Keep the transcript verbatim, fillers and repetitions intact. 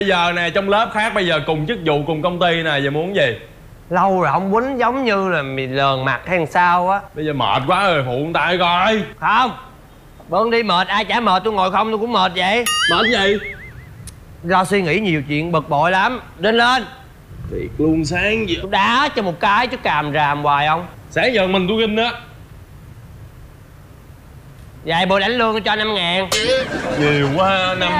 Bây giờ nè, trong lớp khác bây giờ cùng chức vụ cùng công ty nè, giờ muốn gì? Lâu rồi không quýnh giống như là mì lờn mặt hay sao á. Bây giờ mệt quá rồi, phụ người ta coi. Không, bớn đi, mệt ai chả mệt, tôi ngồi không tôi cũng mệt vậy. Mệt gì? Lo suy nghĩ nhiều chuyện bực bội lắm. Lên lên. Thiệt luôn, sáng gì Tôi đá cho một cái chứ càm ràm hoài không. sáng giờ mình tôi kinh á. Vài bữa đánh lương cho năm ngàn. Nhiều quá, năm